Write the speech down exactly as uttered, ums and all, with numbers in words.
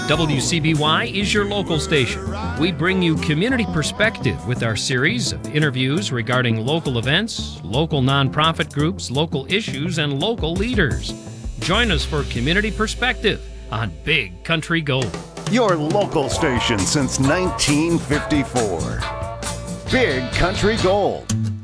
W C B Y is your local station. We bring you Community Perspective with our series of interviews regarding local events, local nonprofit groups, local issues, and local leaders. Join us for Community Perspective on Big Country Gold. Your local station since nineteen fifty-four. Big Country Gold.